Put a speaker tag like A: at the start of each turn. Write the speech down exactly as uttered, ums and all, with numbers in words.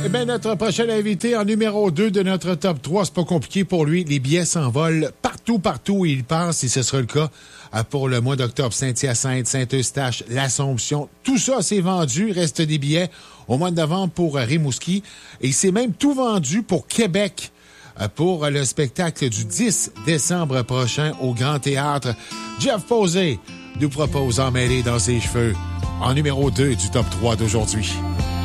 A: Eh bien, notre prochain invité en numéro deux de notre top trois, c'est pas compliqué pour lui. Les billets s'envolent partout, partout où il passe, et ce sera le cas pour le mois d'octobre. Saint-Hyacinthe, Saint-Eustache, l'Assomption, tout ça s'est vendu. Reste des billets au mois de novembre pour Rimouski. Et c'est même tout vendu pour Québec pour le spectacle du dix décembre prochain au Grand Théâtre. Jeff Posey nous propose En mêler dans ses cheveux en numéro deux du top trois d'aujourd'hui.